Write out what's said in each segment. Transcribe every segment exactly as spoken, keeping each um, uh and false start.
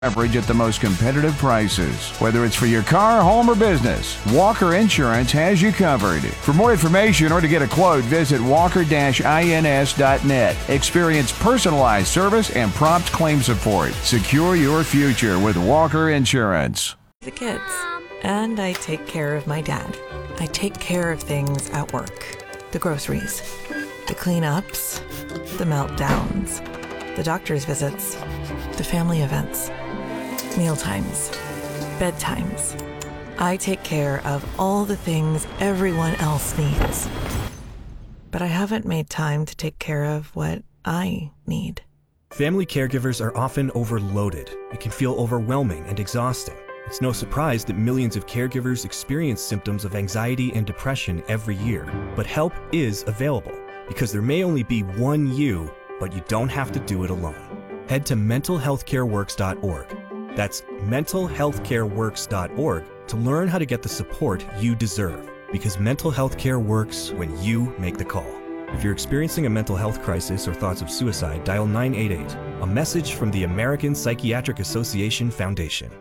Coverage at the most competitive prices. Whether it's for your car, home, or business, Walker Insurance has you covered. For more information or to get a quote, visit walker dash ins dot net. Experience personalized service and prompt claim support. Secure your future with Walker Insurance. The kids. And I take care of my dad. I take care of things at work. The groceries. The cleanups. The meltdowns. The doctor's visits. The family events. Mealtimes, bedtimes. I take care of all the things everyone else needs. But I haven't made time to take care of what I need. Family caregivers are often overloaded. It can feel overwhelming and exhausting. It's no surprise that millions of caregivers experience symptoms of anxiety and depression every year. But help is available, because there may only be one you, but you don't have to do it alone. Head to mental health care works dot org. That's mental health care works dot org to learn how to get the support you deserve, because mental health care works when you make the call. If you're experiencing a mental health crisis or thoughts of suicide, dial nine eight eight, a message from the American Psychiatric Association Foundation.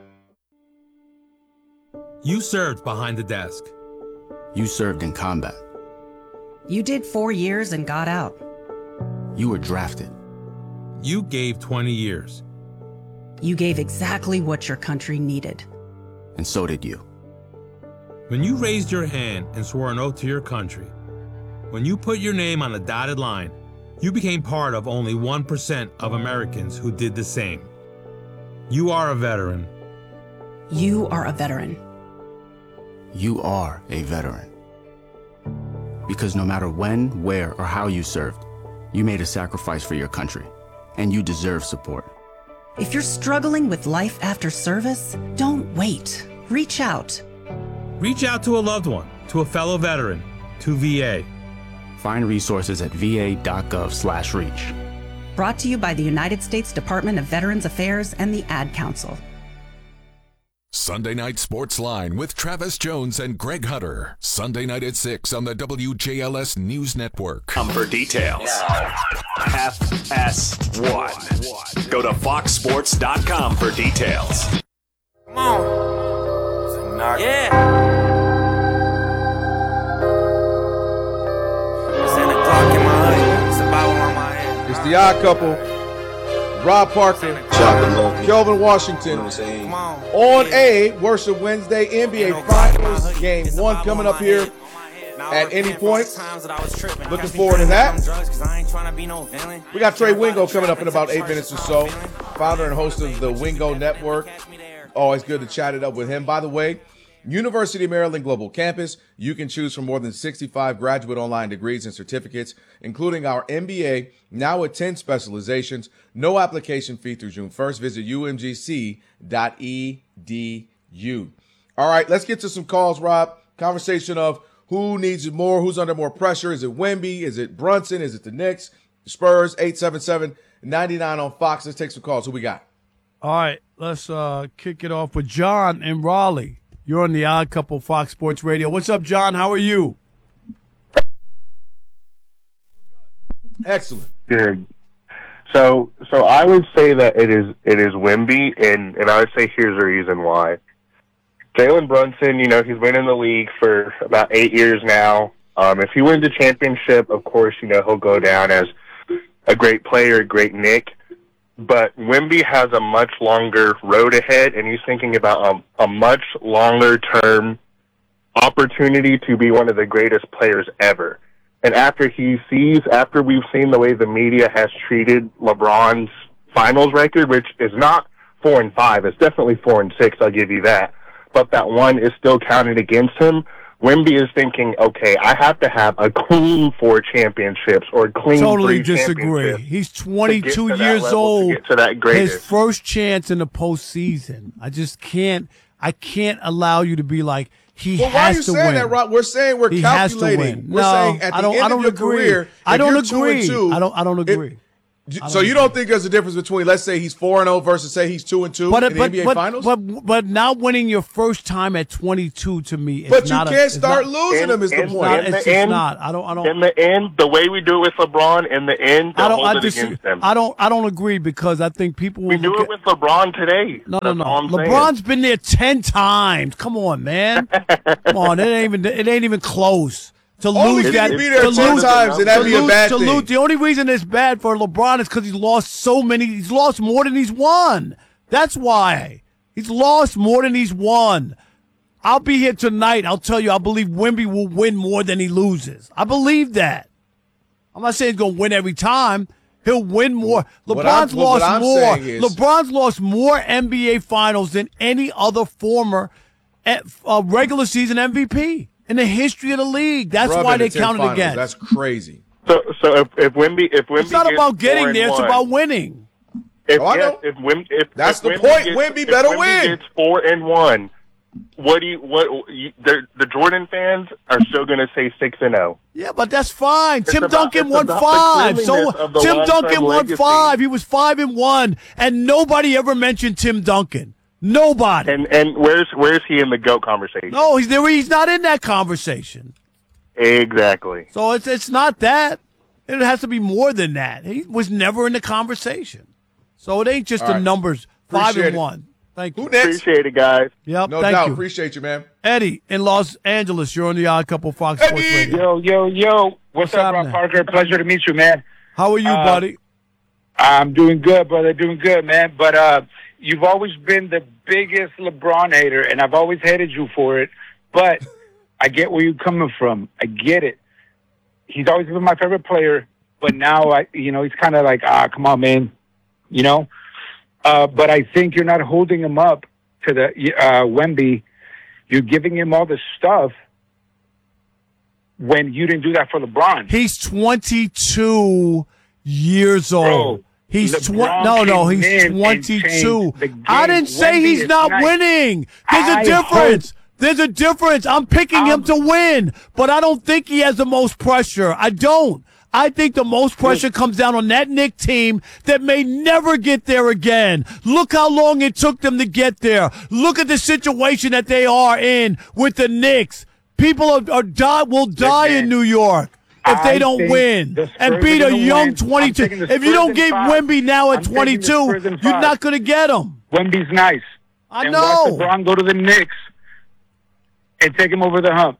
You served behind the desk. You served in combat. You did four years and got out. You were drafted. You gave twenty years. You gave exactly what your country needed. And so did you. When you raised your hand and swore an oath to your country, when you put your name on a dotted line, you became part of only one percent of Americans who did the same. You are a veteran. You are a veteran. You are a veteran. Because no matter when, where, or how you served, you made a sacrifice for your country, and you deserve support. If you're struggling with life after service, don't wait. Reach out. Reach out to a loved one, to a fellow veteran, to V A. Find resources at v a dot gov slash reach. Brought to you by the United States Department of Veterans Affairs and the Ad Council. Sunday Night Sports Line with Travis Jones and Greg Hunter. Sunday night at six on the W J L S News Network. Come for details. F S one. Go to fox sports dot com for details. Come on. Yeah. It's ten o'clock in my hood. It's about on my head. It's the Odd Couple. Rob Parker, Kelvin Washington, on a Worship Wednesday N B A Finals Game one coming up here at any point. Looking forward to that. We got Trey Wingo coming up in about eight minutes or so. Founder and host of the Wingo Network. Always good to chat it up with him. By the way, University of Maryland Global Campus, you can choose from more than sixty-five graduate online degrees and certificates, including our M B A, now with ten specializations. No application fee through June first. Visit u m g c dot e d u. All right, let's get to some calls, Rob. Conversation of who needs it more, who's under more pressure. Is it Wemby? Is it Brunson? Is it the Knicks? Spurs, eight seven seven, nine nine on Fox. Let's take some calls. Who we got? All right, let's uh, kick it off with John in Raleigh. You're on the Odd Couple Fox Sports Radio. What's up, John? How are you? Excellent. Good. So, so I would say that it is it is Wemby, and and I would say here's the reason why. Jalen Brunson, you know, he's been in the league for about eight years now. Um, if he wins the championship, of course, you know, he'll go down as a great player, a great Knick. But Wemby has a much longer road ahead, and he's thinking about a, a much longer-term opportunity to be one of the greatest players ever. And after he sees, after we've seen the way the media has treated LeBron's finals record, which is not four and five, it's definitely four and six, I'll give you that. But that one is still counted against him. Wemby is thinking, okay, I have to have a clean four championships or clean totally three disagree. He's twenty-two to years level, old. to get to that greatest. His first chance in the postseason. I just can't. I can't allow you to be like he well, has why are you to saying win. that, Rob? We're saying we're he calculating. Has to win. We're no, saying at the I don't. end I don't of your agree. career, I don't if you're agree. two and two, I don't. I don't agree. If, So you don't think there's a difference between, let's say he's four and oh versus say he's two and two but, in the but, N B A but, Finals? But, but not winning your first time at twenty-two to me is But you not can't a, start not, losing them is the it's point. Not, In it's the just end- not. I don't. I don't. In the end, the way we do it with LeBron, in the end, I they'll don't. hold I it just. against them. I don't. I don't agree because I think people. We will do look it at, with LeBron today. No, no, That's no. all I'm LeBron's saying. been there ten times. Come on, man. Come on. It ain't even. It ain't even close. To Only lose if that, you be there to ten lose, times, and that'd to be a lose- bad to thing. lose- the only reason it's bad for LeBron is because he's lost so many. He's lost more than he's won. That's why he's lost more than he's won. I'll be here tonight. I'll tell you, I believe Wemby will win more than he loses. I believe that. I'm not saying he's going to win every time. He'll win more. What I'm- LeBron's what lost I'm more. saying is- LeBron's lost more N B A Finals than any other former uh, regular season M V P in the history of the league. That's Rubbing why they the ten counted finals. against. That's crazy. So, so if if Wemby, if Wemby It's not gets about getting four and there. It's one, about winning. If, Oh, I yes, know. if Wim, if That's if the Wemby point. Gets, Wemby if better Wemby win. Gets four and one. What do you what you, the the Jordan fans are still going to say six and zero? Yeah, but that's fine. It's Tim about- Duncan it's won about the five. So cleanliness of the Tim long-term Duncan won legacy. five. He was five and one, and nobody ever mentioned Tim Duncan. Nobody. And and where's where's he in the GOAT conversation? No, he's there. He's not in that conversation. Exactly. So it's it's not that. It has to be more than that. He was never in the conversation. So it ain't just All the right. numbers. Five Appreciate and it. one. Thank you. Who next? Appreciate it, guys. Yep. No thank doubt. you. Appreciate you, man. Eddie in Los Angeles. You're on the Odd Couple Fox Sports Radio. Yo, yo, yo. What's, What's up, Rob happening? Parker? Pleasure to meet you, man. How are you, Uh, buddy? I'm doing good, brother. Doing good, man. But uh, you've always been the biggest LeBron hater, and I've always hated you for it. But I get where you're coming from. I get it. He's always been my favorite player, but now I, you know, he's kind of like, ah, come on, man. You know. Uh, but I think you're not holding him up to the uh, Wemby. You're giving him all the stuff when you didn't do that for LeBron. He's twenty-two years old. Bro, he's LeBron tw- no, no, came he's in and twenty-two. changed the game. I didn't say Wemby he's is not nice. winning. There's a I difference. There's a difference. I'm picking him to win, but I don't think he has the most pressure. I don't. I think the most pressure comes down on that Knicks team that may never get there again. Look how long it took them to get there. Look at the situation that they are in with the Knicks. People are, are die, will die in New York if they I don't think win the Spurs and beat are a gonna young win. I'm twenty-two. taking the If you Spurs don't in get five. Wemby now at I'm taking the twenty-two, Spurs in you're five. not going to get him. Wemby's nice. I and know. Watch LeBron go to the Knicks and take him over the hump.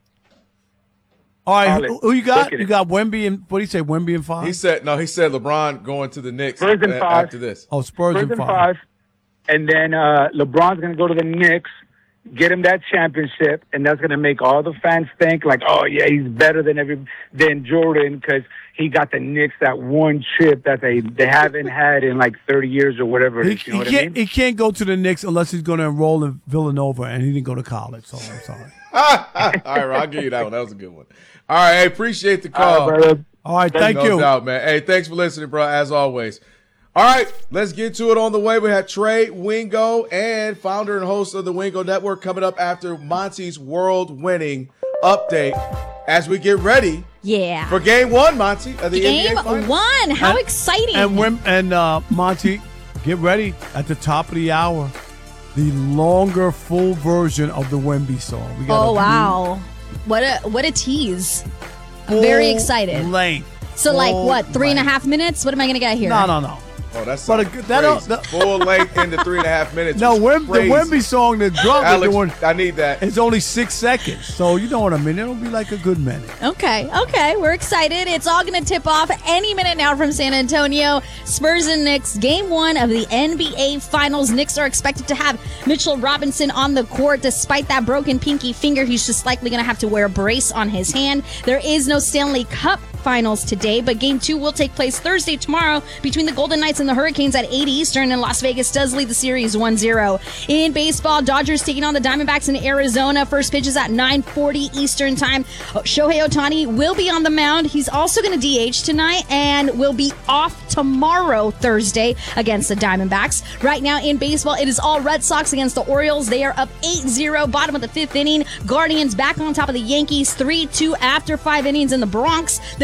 All right, Solid. who, who you got? Look at You it. got Wemby and what do you say? Wemby and five. He said no. He said LeBron going to the Knicks Spurs in a- five. after this. Oh, Spurs, Spurs and in five. five. And then uh, LeBron's going to go to the Knicks, get him that championship, and that's going to make all the fans think like, oh yeah, he's better than every than Jordan because he got the Knicks that one chip that they they haven't had in like thirty years or whatever. He, It is, you know he what can't. I mean? He can't go to the Knicks unless he's going to enroll in Villanova, and he didn't go to college. So I'm sorry. All right, Ro, I'll give you that one. That was a good one. All right, hey, appreciate the call. All right, brother. All right, thank no you. doubt, man. Hey, thanks for listening, bro, as always. All right, let's get to it on the way. We have Trey Wingo and founder and host of the Wingo Network coming up after Monty's world-winning update as we get ready Yeah. for game one, Monty, of the Game N B A Finals. one. How And- exciting. And Wim, and uh, Monty, get ready at the top of the hour. The longer, full version of the Wemby song. We got oh, a wow. What a what a tease. I'm full very excited. Length. So, like, Full what, three and a length. half minutes? What am I going to get here? No, no, no. Oh, that's But a but good- that- that- full length into three and a half minutes. No, was Wim, the crazy. Wemby song that dropped Alex, doing, I need that. it's only six seconds. So you know what I mean. It'll be like a good minute. Okay, okay. We're excited. It's all going to tip off any minute now from San Antonio. Spurs and Knicks, game one of the N B A Finals. Knicks are expected to have Mitchell Robinson on the court. Despite that broken pinky finger, he's just likely going to have to wear a brace on his hand. There is no Stanley Cup Finals today, but game two will take place Thursday tomorrow between the Golden Knights and the Hurricanes at eight Eastern, and Las Vegas does lead the series one zero. In baseball, Dodgers taking on the Diamondbacks in Arizona. First pitch is at nine forty Eastern time. Shohei Ohtani will be on the mound. He's also going to D H tonight and will be off tomorrow, Thursday, against the Diamondbacks. Right now in baseball, it is all Red Sox against the Orioles. They are up eight zero, bottom of the fifth inning. Guardians back on top of the Yankees, three two after five innings in the Bronx. The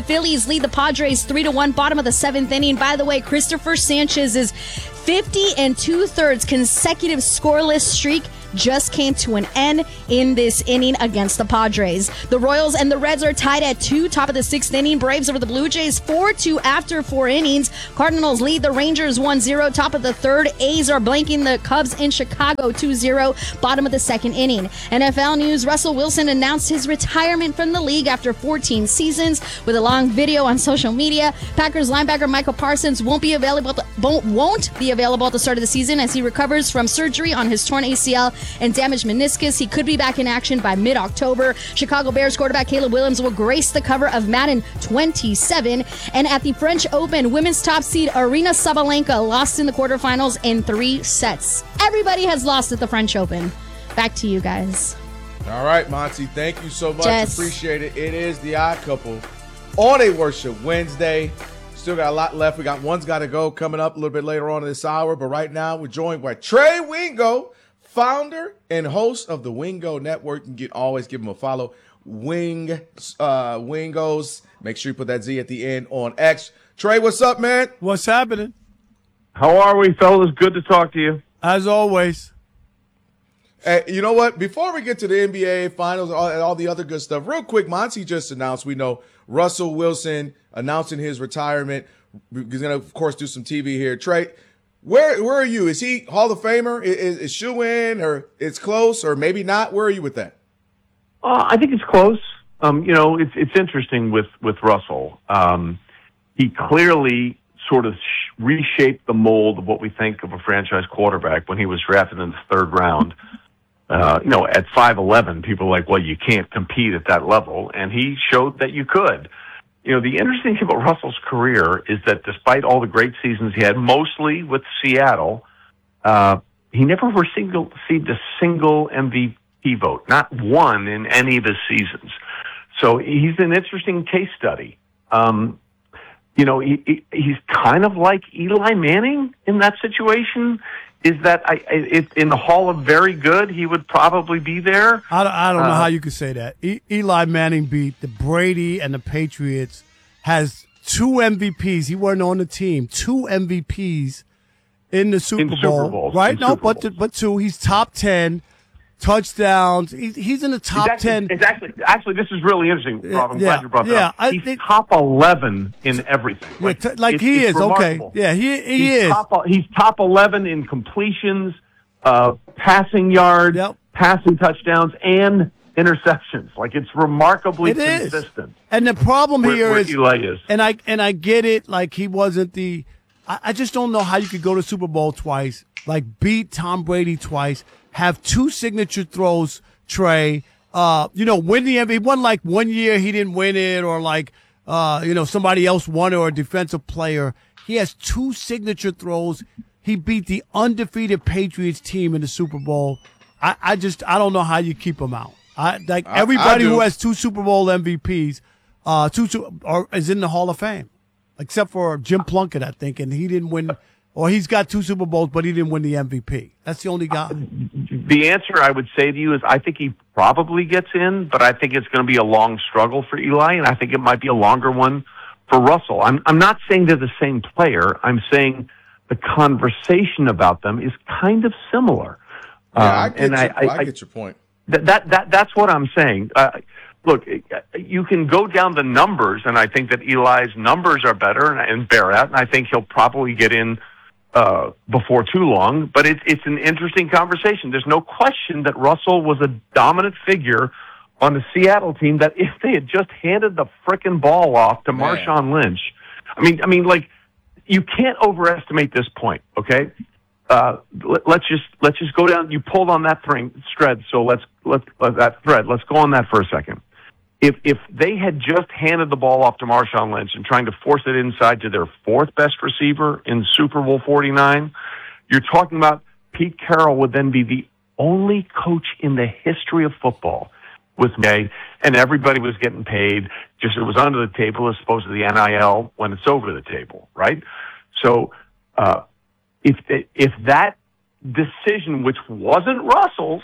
Phillies lead the Padres three to one, bottom of the seventh inning. By the way, Christopher Sanchez's fifty and two-thirds consecutive scoreless streak just came to an end in this inning against the Padres. The Royals and the Reds are tied at two, top of the sixth inning. Braves over the Blue Jays four two after four innings. Cardinals lead the Rangers one zero, top of the third. A's are blanking the Cubs in Chicago two zero, bottom of the second inning. N F L news, Russell Wilson announced his retirement from the league after fourteen seasons with a long video on social media. Packers linebacker Michael Parsons won't be available to, won't be available at the start of the season as he recovers from surgery on his torn A C L and damaged meniscus. He could be back in action by mid-October. Chicago Bears quarterback Caleb Williams will grace the cover of Madden twenty-seven. And at the French Open, women's top seed Arina Sabalenka lost in the quarterfinals in three sets. Everybody has lost at the French Open. Back to you guys. All right, Monty, thank you so much. Jess. Appreciate it. It is the Odd Couple on a Worship Wednesday. Still got a lot left. We got One's Got to Go coming up a little bit later on in this hour. But right now, we're joined by Trey Wingo, founder and host of the Wingo Network. You can always give him a follow. Wing, uh, Wingos. Make sure you put that Z at the end on X. Trey, what's up, man? What's happening? How are we, fellas? Good to talk to you. As always. Hey, you know what? Before we get to the N B A Finals and all, and all the other good stuff, real quick, Monty just announced, we know Russell Wilson announcing his retirement. He's going to, of course, do some T V here. Trey, where where are you? Is he Hall of Famer? Is, is shoe-in, or it's close, or maybe not? Where are you with that? Uh, I think it's close. Um, you know, it's it's interesting with, with Russell. Um, he clearly sort of sh- reshaped the mold of what we think of a franchise quarterback when he was drafted in the third round. Uh, you know, at five eleven, people are like, well, you can't compete at that level. And he showed that you could. You know, the interesting thing about Russell's career is that despite all the great seasons he had, mostly with Seattle, uh, he never received, received a single M V P vote, not one in any of his seasons. So he's an interesting case study. Um, you know, he, he, he's kind of like Eli Manning in that situation. Is that I, it, in the Hall of Very Good, he would probably be there. I don't, I don't know uh, how you could say that. E- Eli Manning beat the Brady and the Patriots, has two M V Ps. He wasn't on the team. Two M V Ps in the Super in Bowl. Super Bowls, right? In No, Super but, Bowls. but two. He's top ten. Touchdowns. He, he's in the top it's actually, ten. It's actually, actually, this is really interesting, Rob. I'm yeah, glad you brought that yeah, up. I He's think- top eleven in everything. Yeah, Like, t- like it's, he it's is. Okay. remarkable. Yeah, he he he's is. Top, he's top eleven in completions, uh, passing yards, Yep. passing touchdowns, and interceptions. Like, it's remarkably It is. consistent. And the problem Where- here where is, Eli is. and I and I get it. Like, he wasn't the. I, I just don't know how you could go to Super Bowl twice, like beat Tom Brady twice, have two signature throws, Trey. Uh, you know, win the M V P. It wasn't like one year he didn't win it, or like uh, you know, somebody else won it, or a defensive player. He has two signature throws. He beat the undefeated Patriots team in the Super Bowl. I, I just I don't know how you keep him out. I like I- everybody I do. who has two Super Bowl M V Ps, uh, two su- are, is in the Hall of Fame, except for Jim Plunkett, I think, and he didn't win, or he's got two Super Bowls, but he didn't win the M V P. That's the only guy. The answer I would say to you is I think he probably gets in, but I think it's going to be a long struggle for Eli, and I think it might be a longer one for Russell. I'm I'm not saying they're the same player. I'm saying the conversation about them is kind of similar. Yeah, I Um, get, and your, I, I, I, get your point. That, that that that's what I'm saying. Uh, look, you can go down the numbers, and I think that Eli's numbers are better and, and bear out, and I think he'll probably get in uh, before too long. But it's it's an interesting conversation. There's no question that Russell was a dominant figure on the Seattle team. That if they had just handed the frickin' ball off to Man. Marshawn Lynch, I mean, I mean, like you can't overestimate this point. Okay. Uh, let, let's just let's just go down. You pulled on that thread, thread, so let's let's uh, that thread. Let's go on that for a second. If if they had just handed the ball off to Marshawn Lynch and trying to force it inside to their fourth best receiver in Super Bowl forty-nine, you're talking about Pete Carroll would then be the only coach in the history of football with May, and everybody was getting paid. Just it was under the table as opposed to the N I L when it's over the table, right? So. Uh, If if that decision, which wasn't Russell's,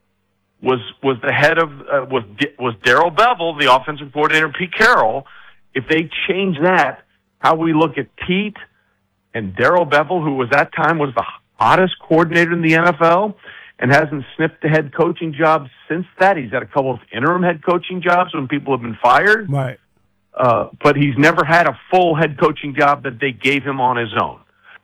was was the head of uh, was was Darrell Bevell, the offensive coordinator, Pete Carroll, if they change that, how we look at Pete and Darrell Bevell, who was that time was the hottest coordinator in the N F L and hasn't sniffed a head coaching job since that. He's had a couple of interim head coaching jobs when people have been fired. Right. Uh, but he's never had a full head coaching job that they gave him on his own.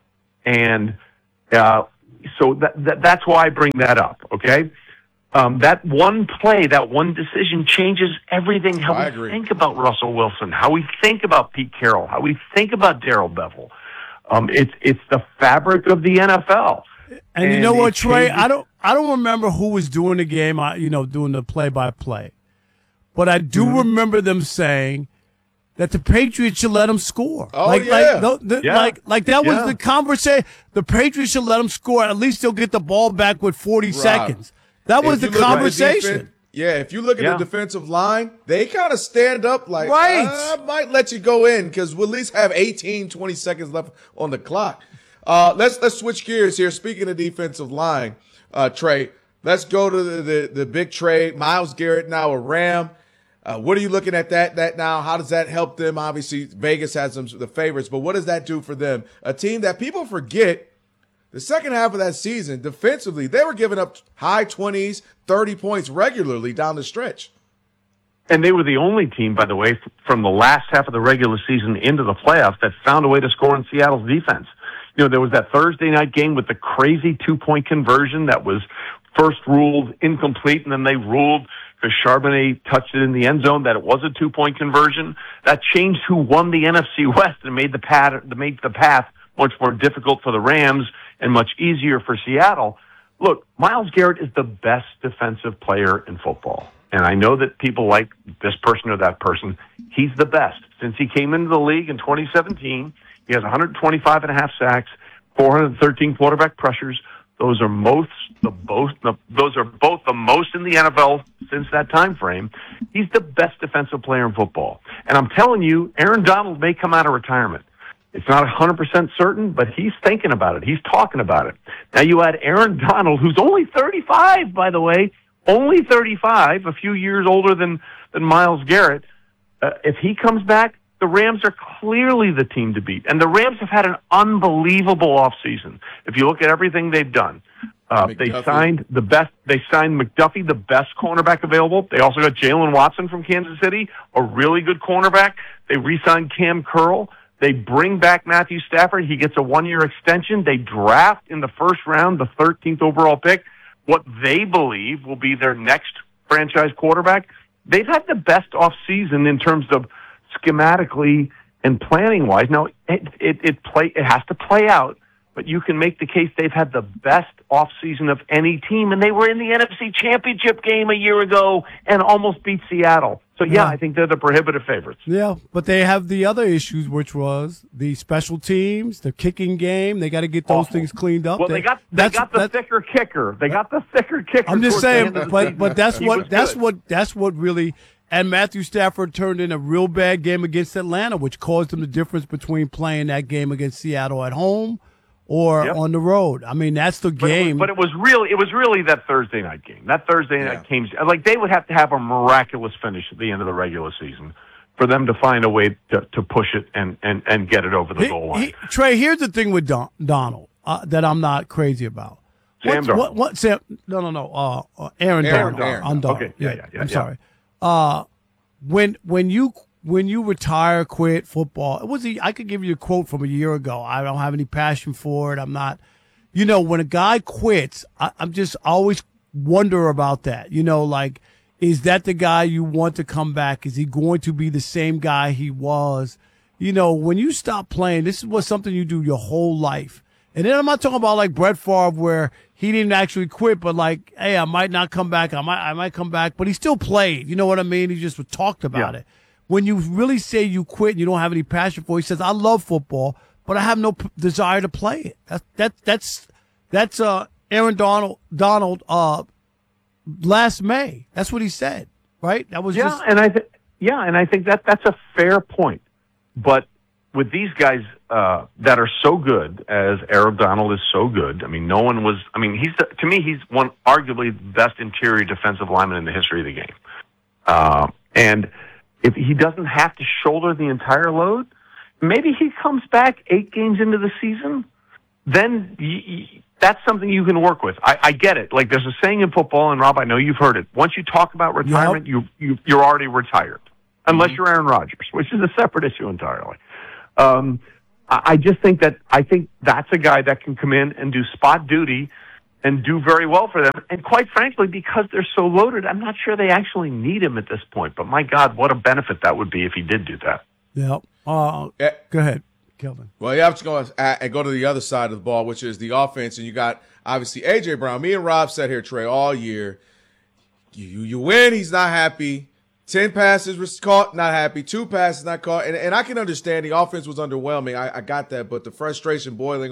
And uh, so that, that, that's why I bring that up, okay? Um, that one play, that one decision changes everything, how I we agree. think about Russell Wilson, how we think about Pete Carroll, how we think about Darrell Bevell. Um, it's it's the fabric of the N F L. And, And you know what, it Trey? changes- I don't I don't remember who was doing the game, I- you know, doing the play-by-play. But I do Mm-hmm. remember them saying that the Patriots should let them score. Oh, like, yeah. Like, no, the, Yeah. like, like that was Yeah. the conversation. The Patriots should let them score. At least they'll get the ball back with forty Rob, seconds. That was If the you look at the conversation. defen- yeah, if you look at Yeah. the defensive line, they kind of stand up like, Right. I might let you go in because we'll at least have eighteen, twenty seconds left on the clock. Uh, let's let's switch gears here. Speaking of defensive line, uh, Trey, let's go to the, the, the big trade. Myles Garrett now a Ram. Uh, what are you looking at that that now? How does that help them? Obviously, Vegas has them the favorites, but what does that do for them? A team that people forget the second half of that season, defensively, they were giving up high twenties, thirty points regularly down the stretch. And they were the only team, by the way, f- from the last half of the regular season into the playoffs that found a way to score in Seattle's defense. You know, there was that Thursday night game with the crazy two-point conversion that was first ruled incomplete, and then they ruled because Charbonnet touched it in the end zone that it was a two-point conversion. That changed who won the N F C West and made the path, made the path much more difficult for the Rams and much easier for Seattle. Look, Myles Garrett is the best defensive player in football. And I know that people like this person or that person. He's the best. Since he came into the league in twenty seventeen, he has one hundred twenty-five and a half sacks, four hundred thirteen quarterback pressures. Those are most the both the, those are both the most in the N F L since that time frame. He's the best defensive player in football. And I'm telling you, Aaron Donald may come out of retirement. It's not one hundred percent certain, but he's thinking about it. He's talking about it. Now you add Aaron Donald, who's only thirty-five, by the way, only thirty-five, a few years older than, than Myles Garrett. Uh, if he comes back, the Rams are clearly the team to beat. And the Rams have had an unbelievable offseason. If you look at everything they've done, uh, they McDuffie. signed the best, they signed McDuffie, the best cornerback available. They also got Jalen Watson from Kansas City, a really good cornerback. They re-signed Cam Curl. They bring back Matthew Stafford. He gets a one-year extension. They draft in the first round, the thirteenth overall pick, what they believe will be their next franchise quarterback. They've had the best offseason in terms of schematically and planning-wise. Now, it, it, it, play, it has to play out, but you can make the case they've had the best offseason of any team, and they were in the N F C Championship game a year ago and almost beat Seattle. So, yeah, Yeah. I think they're the prohibitive favorites. Yeah, but they have the other issues, which was the special teams, the kicking game. They got to get those Awful. things cleaned up. Well, they got they That's- got the that's- thicker kicker. They got the thicker kicker. I'm just towards the saying, end of the but season. but that's He what was that's good. what that's what really. And Matthew Stafford turned in a real bad game against Atlanta, which caused him the difference between playing that game against Seattle at home or Yep. on the road. I mean, that's the But it, game. was, but it was really, it was really that Thursday night game. That Thursday night game, like they would have to have a miraculous finish at the end of the regular season for them to find a way to, to push it and, and, and get it over the He- goal line. he- Trey, here's the thing with Don, Donald uh, that I'm not crazy about. Sam What's- Darnold. What, what, Sam? No, no, no. Uh, uh, Aaron, Aaron Donald. Donald. I'm Donald. Okay, yeah, yeah, yeah, I'm yeah. sorry. Uh, when when you when you retire, quit football, it was a, I could give you a quote from a year ago. I don't have any passion for it. I'm not. You know, when a guy quits, I, I'm just always wonder about that. You know, like, is that the guy you want to come back? Is he going to be the same guy he was? You know, when you stop playing, this is what something you do your whole life. And then I'm not talking about like Brett Favre where he didn't actually quit, but like, hey, I might not come back. I might, I might come back, but he still played. You know what I mean? He just talked about Yeah. it. When you really say you quit and you don't have any passion for it, he says, I love football, but I have no p- desire to play it. That's, that, that's, that's, uh, Aaron Donald, Donald, uh, last May. That's what he said, right? That was yeah, just, and I th- yeah, and I think that that's a fair point. But with these guys uh, that are so good, as Aaron Donald is so good, I mean, no one was. I mean, he's the, to me, he's one arguably the best interior defensive lineman in the history of the game. Uh, and if he doesn't have to shoulder the entire load, maybe he comes back eight games into the season, then y- y- that's something you can work with. I, I get it. Like, there's a saying in football, and Rob, I know you've heard it. Once you talk about retirement, yep. you, you, you're already retired, unless mm-hmm. you're Aaron Rodgers, which is a separate issue entirely. Um, I, I just think that I think that's a guy that can come in and do spot duty and do very well for them. And quite frankly, because they're so loaded, I'm not sure they actually need him at this point. But my God, what a benefit that would be if he did do that. Yeah. Uh, go ahead, Kelvin. Well, you have to go and go to the other side of the ball, which is the offense. And you got, obviously, A J. Brown. Me and Rob sat here, Trey, all year. You, you, you win, he's not happy. Ten passes was caught, not happy. Two passes not caught. And, and I can understand the offense was underwhelming. I, I got that. But the frustration boiling